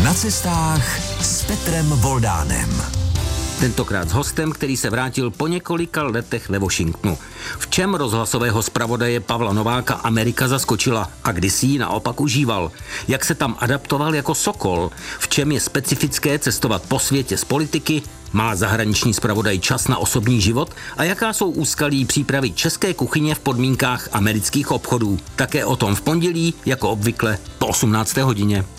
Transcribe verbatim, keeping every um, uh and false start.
Na cestách s Petrem Voldánem. Tentokrát s hostem, který se vrátil po několika letech ve Washingtonu. V čem rozhlasového zpravodaje Pavla Nováka Amerika zaskočila a kdy si ji naopak užíval? Jak se tam adaptoval jako sokol? V čem je specifické cestovat po světě z politiky? Má zahraniční zpravodaj čas na osobní život? A jaká jsou úskalí přípravy české kuchyně v podmínkách amerických obchodů? Také o tom v pondělí, jako obvykle, po osmnácté hodině.